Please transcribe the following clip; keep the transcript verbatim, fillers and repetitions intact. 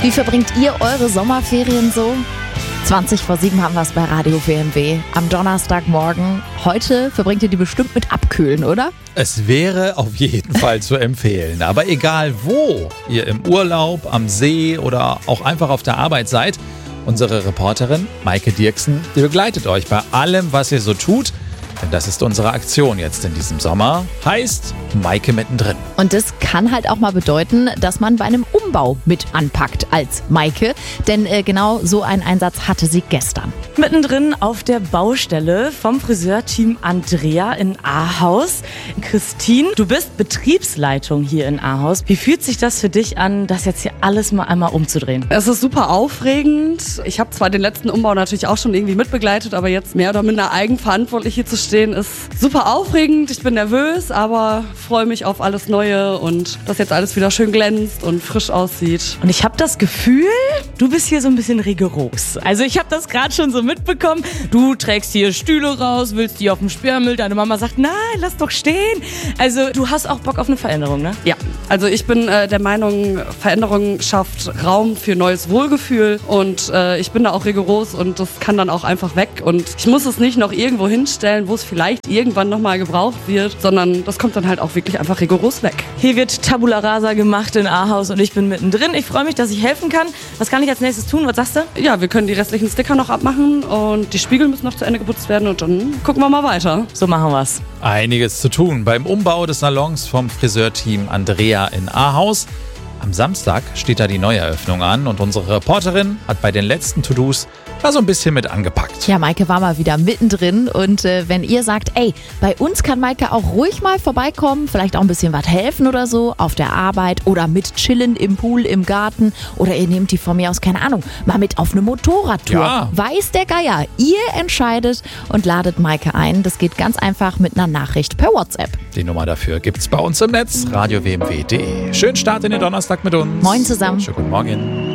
Wie verbringt ihr eure Sommerferien so? zwanzig vor sieben haben wir es bei Radio W M W. Am Donnerstagmorgen. Heute verbringt ihr die bestimmt mit Abkühlen, oder? Es wäre auf jeden Fall zu empfehlen. Aber egal wo ihr im Urlaub, am See oder auch einfach auf der Arbeit seid, unsere Reporterin Maike Dirksen, die begleitet euch bei allem, was ihr so tut. Denn das ist unsere Aktion jetzt in diesem Sommer. Heißt Maike mittendrin. Und das kann halt auch mal bedeuten, dass man bei einem Umbau mit anpackt als Maike. Denn äh, genau so einen Einsatz hatte sie gestern. Mittendrin auf der Baustelle vom Friseurteam Andrea in Ahaus. Christine, du bist Betriebsleitung hier in Ahaus. Wie fühlt sich das für dich an, das jetzt hier alles mal einmal umzudrehen? Es ist super aufregend. Ich habe zwar den letzten Umbau natürlich auch schon irgendwie mitbegleitet, aber jetzt mehr oder minder eigenverantwortlich hier zu stehen, ist super aufregend. Ich bin nervös, aber freue mich auf alles Neue und dass jetzt alles wieder schön glänzt und frisch aussieht. Und ich habe das Gefühl, du bist hier so ein bisschen rigoros. Also ich habe das gerade schon so mitbekommen. Du trägst hier Stühle raus, willst die auf dem Sperrmüll. Deine Mama sagt, nein, lass doch stehen. Also du hast auch Bock auf eine Veränderung, ne? Ja, also ich bin äh, der Meinung, Veränderung schafft Raum für neues Wohlgefühl und äh, ich bin da auch rigoros und das kann dann auch einfach weg. Und ich muss es nicht noch irgendwo hinstellen, wo es vielleicht irgendwann nochmal gebraucht wird, sondern das kommt dann halt auch wirklich einfach rigoros weg. Hier wird Tabula Rasa gemacht in Ahaus und ich bin mittendrin. Ich freue mich, dass ich helfen kann. Was kann ich als nächstes tun? Was sagst du? Ja, wir können die restlichen Sticker noch abmachen und die Spiegel müssen noch zu Ende geputzt werden und dann gucken wir mal weiter. So machen wir's. Einiges zu tun beim Umbau des Salons vom Friseurteam Andrea in Ahaus. Am Samstag steht da die Neueröffnung an und unsere Reporterin hat bei den letzten To-Dos da so ein bisschen mit angepackt. Ja, Maike war mal wieder mittendrin und äh, wenn ihr sagt, ey, bei uns kann Maike auch ruhig mal vorbeikommen, vielleicht auch ein bisschen was helfen oder so, auf der Arbeit oder mit chillen im Pool, im Garten oder ihr nehmt die von mir aus, keine Ahnung, mal mit auf eine Motorradtour. Ja. Weiß der Geier, ihr entscheidet und ladet Maike ein. Das geht ganz einfach mit einer Nachricht per WhatsApp. Die Nummer dafür gibt's bei uns im Netz, radio w m w punkt d e. Schönen Start in den Donnerstag mit uns. Moin zusammen. Schönen guten Morgen.